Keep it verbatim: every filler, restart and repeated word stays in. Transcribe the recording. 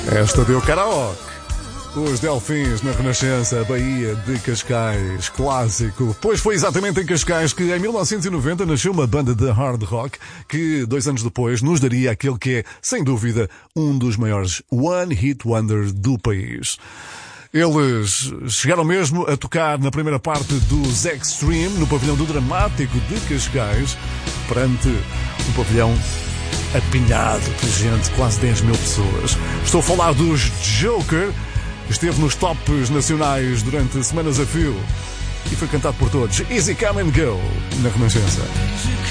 Esta deu karaoke. Os Delfins na Renascença, Baía de Cascais, clássico. Pois foi exatamente em Cascais que em mil novecentos e noventa nasceu uma banda de hard rock que dois anos depois nos daria aquele que é, sem dúvida, um dos maiores One Hit Wonders do país. Eles chegaram mesmo a tocar na primeira parte dos Extreme no pavilhão do Dramático de Cascais, perante um pavilhão apinhado de gente, quase dez mil pessoas. Estou a falar dos Joker. Esteve nos tops nacionais durante semanas a fio e foi cantado por todos. Easy Come and Go na Renascença.